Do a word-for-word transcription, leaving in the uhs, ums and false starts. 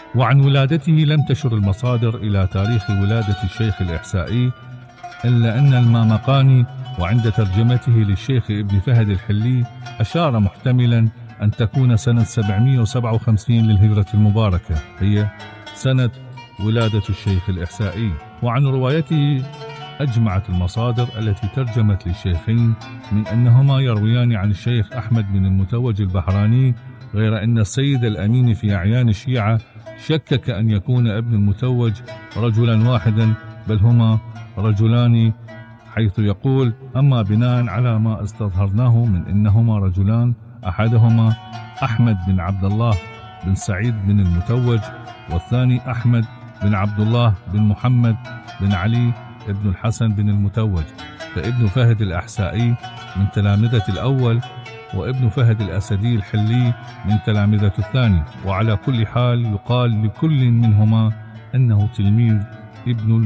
وعن ولادته لم تشر المصادر إلى تاريخ ولادة الشيخ الإحسائي، إلا أن المامقاني وعند ترجمته للشيخ ابن فهد الحلي أشار محتملا أن تكون سنة سبعمائة وسبعة وخمسين للهجرة المباركة، هي سنة ولادة الشيخ الإحسائي. وعن روايته أجمعت المصادر التي ترجمت للشيخين من أنهما يرويان عن الشيخ أحمد بن المتوج البحراني، غير أن السيد الأمين في أعيان الشيعة شكك أن يكون ابن المتوج رجلا واحدا، بل هما رجلان، حيث يقول: أما بناء على ما استظهرناه من أنهما رجلان، أحدهما أحمد بن عبد الله بن سعيد بن المتوج، والثاني أحمد بن عبد الله بن محمد بن علي ابن الحسن بن المتوج، فابن فهد الأحسائي من تلامذة الأول، وابن فهد الأسدي الحلي من تلامذة الثاني. وعلى كل حال يقال لكل منهما أنه تلميذ ابن